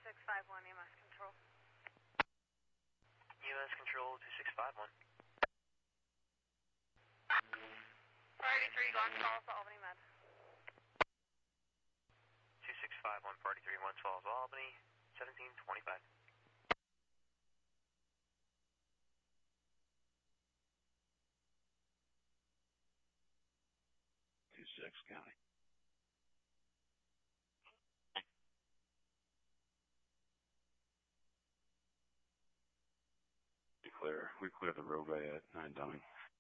2651 EMS Control. EMS Control 2651. Priority 3, Glens Falls, Albany Med. 2651, Priority 3, Glens Falls, Albany, 1725. County. We clear the roadway at 9 Dunning.